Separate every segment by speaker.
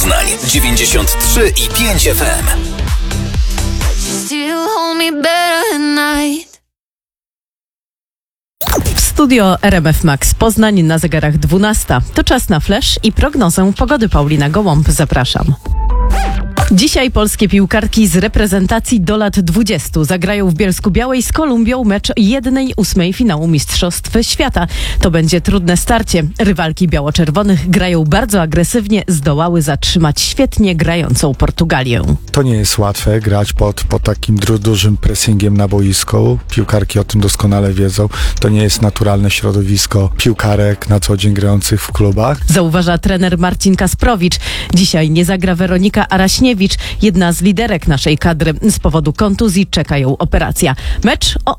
Speaker 1: Poznań 93 i 5 FM.
Speaker 2: Still hold me better at night.
Speaker 3: W studio RMF Max Poznań, na zegarach 12. To czas na flash i prognozę pogody. Paulina Gołąb, zapraszam. Dzisiaj polskie piłkarki z reprezentacji do lat 20 zagrają w Bielsku-Białej z Kolumbią mecz 1/8 finału Mistrzostw Świata. To będzie trudne starcie. Rywalki biało-czerwonych grają bardzo agresywnie, zdołały zatrzymać świetnie grającą Portugalię.
Speaker 4: To nie jest łatwe grać pod takim dużym pressingiem na boisku. Piłkarki o tym doskonale wiedzą. To nie jest naturalne środowisko piłkarek na co dzień grających w klubach.
Speaker 3: Zauważa trener Marcin Kasprowicz. Dzisiaj nie zagra Weronika Araśniewicz, jedna z liderek naszej kadry. Z powodu kontuzji czeka ją operacja. Mecz o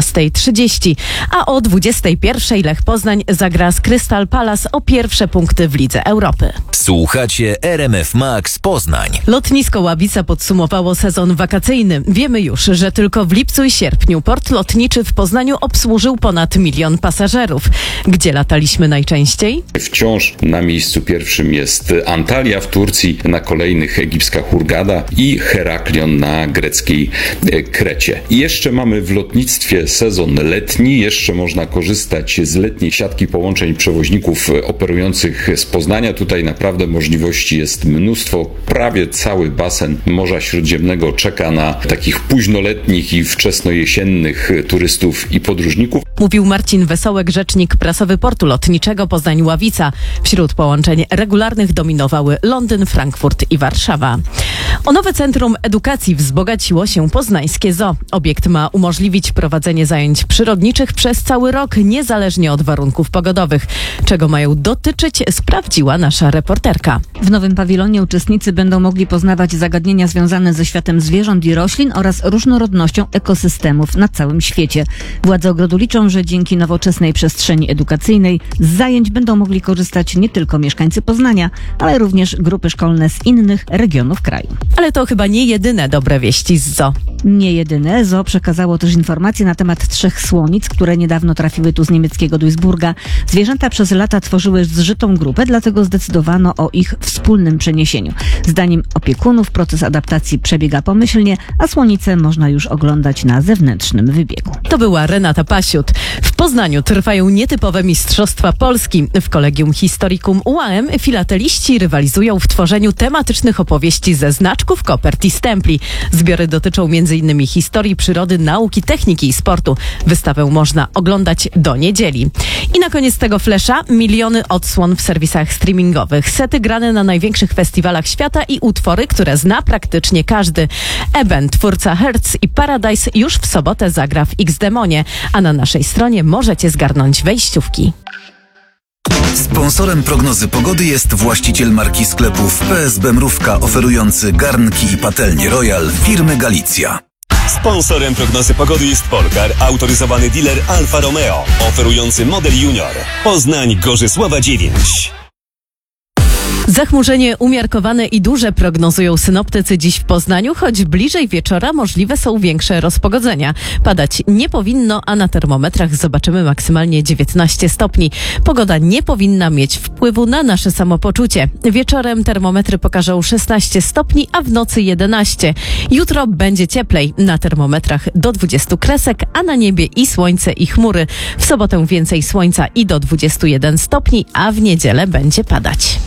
Speaker 3: 18:30, a o 21:00 Lech Poznań zagra z Crystal Palace o pierwsze punkty w Lidze Europy.
Speaker 1: Słuchacie RMF Max Poznań.
Speaker 3: Lotnisko Ławica podsumowało sezon wakacyjny. Wiemy już, że tylko w lipcu i sierpniu port lotniczy w Poznaniu obsłużył ponad 1 000 000 pasażerów. Gdzie lataliśmy najczęściej?
Speaker 5: Wciąż na miejscu pierwszym jest Antalya w Turcji, na kolejnych egipska Hurgada i Heraklion na greckiej Krecie. I jeszcze mamy w lotnictwie sezon letni, jeszcze można korzystać z letniej siatki połączeń przewoźników operujących z Poznania. Tutaj naprawdę możliwości jest mnóstwo. Prawie cały basen Morza Śródziemnego czeka na takich późnoletnich i wczesnojesiennych turystów i podróżników.
Speaker 3: Mówił Marcin Wesołek, rzecznik prasowy portu lotniczego Poznań-Ławica. Wśród połączeń regularnych dominowały Londyn, Frankfurt i Warszawa. O nowe Centrum Edukacji wzbogaciło się poznańskie zoo. Obiekt ma umożliwić prowadzenie zajęć przyrodniczych przez cały rok, niezależnie od warunków pogodowych. Czego mają dotyczyć, sprawdziła nasza reporterka.
Speaker 6: W nowym pawilonie uczestnicy będą mogli poznawać zagadnienia związane ze światem zwierząt i roślin oraz różnorodnością ekosystemów na całym świecie. Władze ogrodu liczą, że dzięki nowoczesnej przestrzeni edukacyjnej z zajęć będą mogli korzystać nie tylko mieszkańcy Poznania, ale również grupy szkolne z innych regionów kraju.
Speaker 3: Ale to chyba nie jedyne dobre wieści z zoo.
Speaker 6: Nie jedyne. Zoo przekazało też informacje na temat 3 słonic, które niedawno trafiły tu z niemieckiego Duisburga. Zwierzęta przez lata tworzyły zżytą grupę, dlatego zdecydowano o ich wspólnym przeniesieniu. Zdaniem opiekunów proces adaptacji przebiega pomyślnie, a słonice można już oglądać na zewnętrznym wybiegu.
Speaker 3: To była Renata Pasiut. W Poznaniu trwają nietypowe Mistrzostwa Polski. W Kolegium Historicum UAM filateliści rywalizują w tworzeniu tematycznych opowieści ze znaczków, kopert i stempli. Zbiory dotyczą m.in. historii, przyrody, nauki, techniki i sportu. Wystawę można oglądać do niedzieli. I na koniec tego flesza miliony odsłon w serwisach streamingowych. Sety grane na największych festiwalach świata i utwory, które zna praktycznie każdy. Eben, twórca Hertz i Paradise, już w sobotę zagra w X-Demonie, a na naszej stronie możecie zgarnąć wejściówki.
Speaker 1: Sponsorem prognozy pogody jest właściciel marki sklepów PSB Mrówka, oferujący garnki i patelnie Royal firmy Galicja.
Speaker 7: Sponsorem prognozy pogody jest Polkar, autoryzowany dealer Alfa Romeo, oferujący model Junior. Poznań, Gorzysława 9.
Speaker 3: Zachmurzenie umiarkowane i duże prognozują synoptycy dziś w Poznaniu, choć bliżej wieczora możliwe są większe rozpogodzenia. Padać nie powinno, a na termometrach zobaczymy maksymalnie 19 stopni. Pogoda nie powinna mieć wpływu na nasze samopoczucie. Wieczorem termometry pokażą 16 stopni, a w nocy 11. Jutro będzie cieplej. Na termometrach do 20 kresek, a na niebie i słońce i chmury. W sobotę więcej słońca i do 21 stopni, a w niedzielę będzie padać.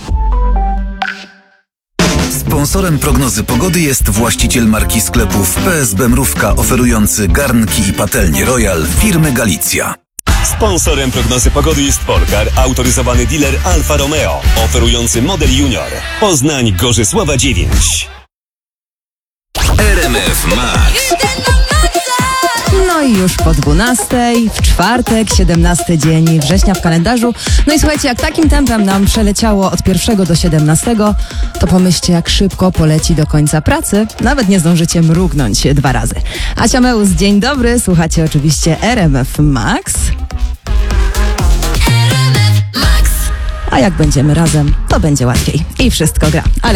Speaker 1: Sponsorem prognozy pogody jest właściciel marki sklepów PSB Mrówka, oferujący garnki i patelnie Royal firmy Galicja.
Speaker 7: Sponsorem prognozy pogody jest Polkar, autoryzowany dealer Alfa Romeo, oferujący model Junior. Poznań, Gorzysława 9.
Speaker 1: RMF Max.
Speaker 8: No i już po 12:00, w czwartek, 17 dzień września w kalendarzu. No i słuchajcie, jak takim tempem nam przeleciało od 1 do 17, to pomyślcie, jak szybko poleci do końca pracy. Nawet nie zdążycie mrugnąć 2 razy. Asia Meus, dzień dobry. Słuchacie oczywiście RMF Max. A jak będziemy razem, to będzie łatwiej. I wszystko gra. Ale